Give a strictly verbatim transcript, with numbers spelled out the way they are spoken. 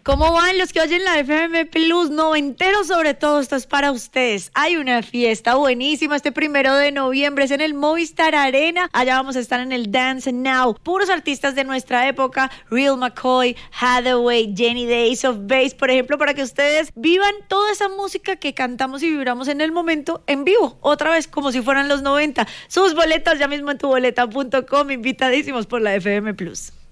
¿Cómo van los que oyen la F M Plus? Noventeros sobre todo, esto es para ustedes. Hay una fiesta buenísima este primero de noviembre, es en el Movistar Arena. Allá vamos a estar en el Dance Now. Puros artistas de nuestra época, Real McCoy, Hathaway, Jenny de Ace of Base, por ejemplo, para que ustedes vivan toda esa música que cantamos y vibramos en el momento en vivo, otra vez, como si fueran los noventa. Sus boletas ya mismo en tu boleta punto com, invitadísimos por la F M Plus.